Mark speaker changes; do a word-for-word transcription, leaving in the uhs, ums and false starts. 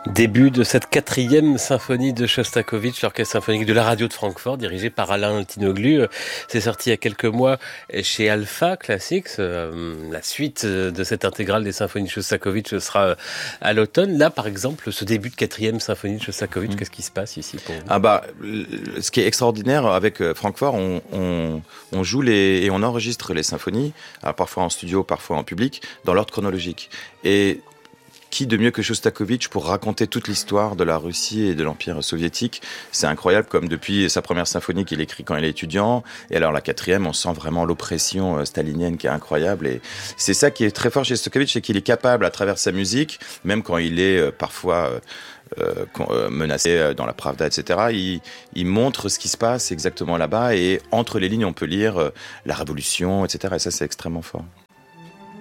Speaker 1: Début de cette quatrième symphonie de Shostakovich, l'orchestre symphonique de la radio de Francfort, dirigé par Alain Altinoglu. C'est sorti il y a quelques mois chez Alpha Classics. La suite de cette intégrale des symphonies de Shostakovich sera à l'automne. Là, par exemple, ce début de quatrième symphonie de Shostakovich, mmh. qu'est-ce qui se passe ici pour vous ?
Speaker 2: Ah bah, ce qui est extraordinaire avec Francfort, on, on, on joue les, et on enregistre les symphonies, alors parfois en studio, parfois en public, dans l'ordre chronologique. Et qui de mieux que Shostakovich pour raconter toute l'histoire de la Russie et de l'Empire soviétique ? C'est incroyable, comme depuis sa première symphonie qu'il écrit quand il est étudiant, et alors la quatrième, on sent vraiment l'oppression stalinienne qui est incroyable, et c'est ça qui est très fort chez Shostakovich, c'est qu'il est capable, à travers sa musique, même quand il est euh, parfois euh, euh, menacé dans la Pravda, et cetera, il, il montre ce qui se passe exactement là-bas, et entre les lignes, on peut lire euh, la révolution, et cetera, et ça, c'est extrêmement fort.